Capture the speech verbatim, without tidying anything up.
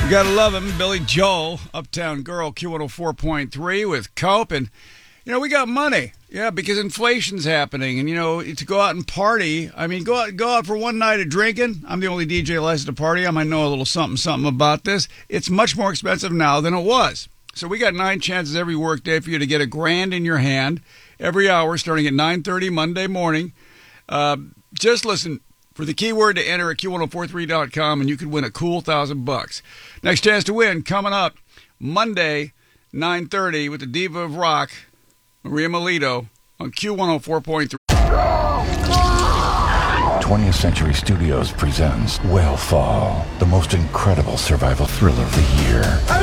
You gotta love him, Billy Joel, Uptown Girl, Q one oh four point three with Cope. And, you know, we got money. Yeah, because inflation's happening. And, you know, to go out and party, I mean, go out, go out for one night of drinking. I'm the only D J licensed to party. I might know a little something, something about this. It's much more expensive now than it was. So we got nine chances every workday for you to get a grand in your hand every hour starting at nine thirty Monday morning. Uh, just listen for the keyword to enter at Q one oh four three dot com, and you could win a cool thousand bucks. Next chance to win coming up Monday, nine thirty, with the diva of rock, Maria Melito, on Q one oh four point three. twentieth Century Studios presents Whale Fall, the most incredible survival thriller of the year.